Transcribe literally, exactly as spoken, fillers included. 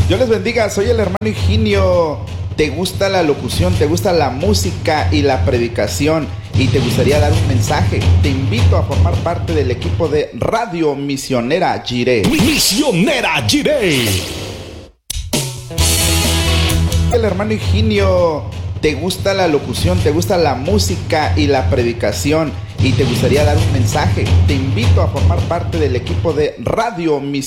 Dios les bendiga, soy el hermano Higinio. ¿Te gusta la locución? ¿Te gusta la música y la predicación? ¿Y te gustaría dar un mensaje? Te invito a formar parte del equipo de Radio Misionera Jireh. Misionera Jireh. El hermano Higinio. ¿Te gusta la locución? ¿Te gusta la música y la predicación? ¿Y te gustaría dar un mensaje? Te invito a formar parte del equipo de Radio Misionera.